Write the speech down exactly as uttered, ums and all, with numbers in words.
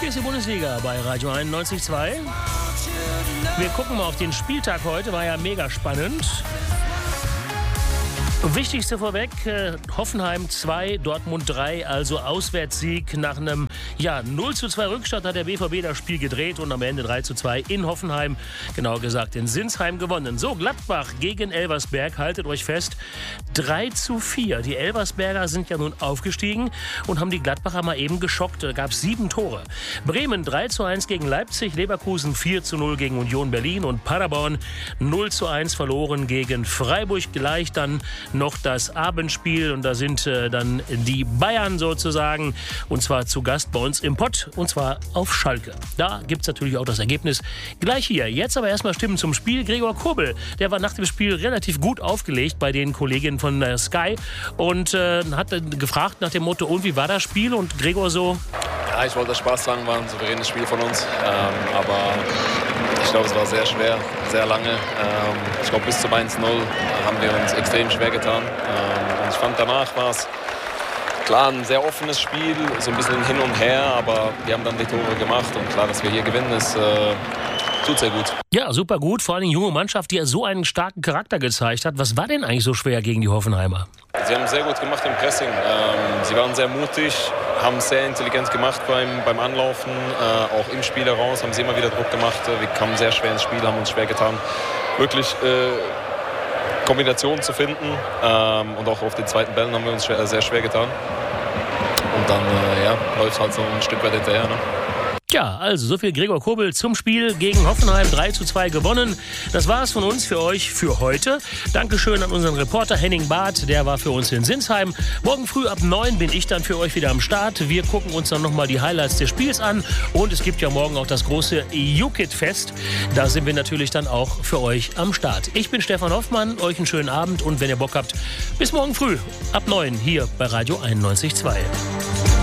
ist die Bundesliga bei Radio einundneunzig Komma zwei. Wir gucken mal auf den Spieltag heute, war ja mega spannend. Wichtigste vorweg, äh, Hoffenheim zwei, Dortmund drei, also Auswärtssieg. Nach einem ja, null zu zwei Rückstand hat der B V B das Spiel gedreht und am Ende drei zu zwei in Hoffenheim, genauer gesagt in Sinsheim, gewonnen. So, Gladbach gegen Elversberg, haltet euch fest, drei zu vier. Die Elversberger sind ja nun aufgestiegen und haben die Gladbacher mal eben geschockt. Da gab es sieben Tore. Bremen drei zu eins gegen Leipzig, Leverkusen vier zu null gegen Union Berlin und Paderborn null zu eins verloren gegen Freiburg. Gleich dann noch das Abendspiel und da sind äh, dann die Bayern sozusagen und zwar zu Gast bei uns im Pott und zwar auf Schalke. Da gibt es natürlich auch das Ergebnis gleich hier. Jetzt aber erstmal Stimmen zum Spiel. Gregor Kobel, der war nach dem Spiel relativ gut aufgelegt bei den Kolleginnen von äh, Sky und äh, hat äh, gefragt nach dem Motto, und wie war das Spiel? Und Gregor so... Ja, ich wollte Spaß sagen, war ein souveränes Spiel von uns, ähm, aber ich glaube, es war sehr schwer, sehr lange. Ähm, ich glaube, bis zum eins null haben wir uns extrem schwer getan. Ähm, und ich fand, danach war es klar ein sehr offenes Spiel, so ein bisschen hin und her, aber wir haben dann die Tore gemacht und klar, dass wir hier gewinnen, ist äh, tut sehr gut. Ja, super gut, vor allem die junge Mannschaft, die ja so einen starken Charakter gezeigt hat. Was war denn eigentlich so schwer gegen die Hoffenheimer? Sie haben sehr gut gemacht im Pressing. Ähm, sie waren sehr mutig, haben es sehr intelligent gemacht beim, beim Anlaufen, äh, auch im Spiel heraus haben sie immer wieder Druck gemacht. Wir kamen sehr schwer ins Spiel, haben uns schwer getan, wirklich äh, Kombinationen zu finden. Ähm, und auch auf den zweiten Bällen haben wir uns schwer, sehr schwer getan. Und dann äh, ja, läuft es halt so ein Stück weit hinterher. Ne? Ja, also so viel Gregor Kobel zum Spiel gegen Hoffenheim, drei zu zwei gewonnen. Das war es von uns für euch für heute. Dankeschön an unseren Reporter Henning Barth, der war für uns in Sinsheim. Morgen früh ab neun bin ich dann für euch wieder am Start. Wir gucken uns dann nochmal die Highlights des Spiels an und es gibt ja morgen auch das große U K I T-Fest. Da sind wir natürlich dann auch für euch am Start. Ich bin Stefan Hoffmann, euch einen schönen Abend und wenn ihr Bock habt, bis morgen früh ab neun hier bei Radio einundneunzig Komma zwei.